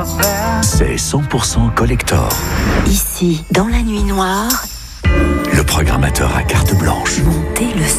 C'est 100% collector. Ici, dans la nuit noire, Le programmateur à carte blanche. montez le